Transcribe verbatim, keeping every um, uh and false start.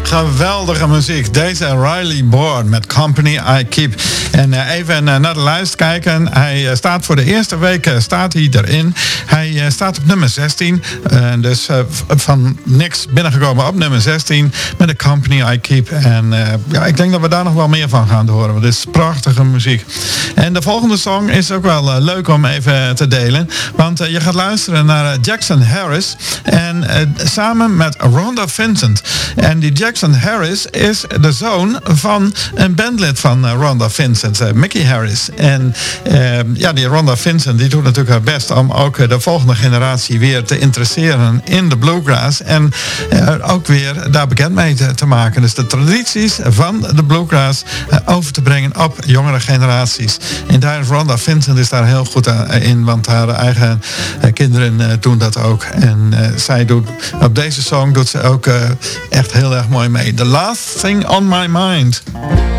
Geweldige muziek. Deze Riley Bourne met Company I Keep. En uh, even uh, naar de lijst kijken. Hij uh, staat voor de eerste week uh, staat hij erin. Hij uh, staat op nummer zestien. Uh, dus uh, van niks binnengekomen op nummer zestien. Met de Company I Keep. En uh, ja, ik denk dat we daar nog wel meer van gaan horen. Want het is prachtige muziek. En de volgende song is ook wel uh, leuk om even te delen. Want uh, je gaat luisteren naar uh, Jackson Harris. En uh, samen met Rhonda Vincent. En die Jackson Harris is de zoon van een bandlid van uh, Rhonda Vincent, uh, Mickey Harris. En uh, ja, die Rhonda Vincent die doet natuurlijk haar best om ook uh, de volgende generatie weer te interesseren in de bluegrass. En uh, ook weer daar bekend mee te, te maken. Dus de tradities van de bluegrass uh, over te brengen op jongere generaties. En daar is Rhonda Vincent is daar heel goed uh, in, want haar eigen uh, kinderen uh, doen dat ook. En uh, zij doet op deze song doet ze ook uh, echt heel erg mooi mee. The Last Thing on My Mind.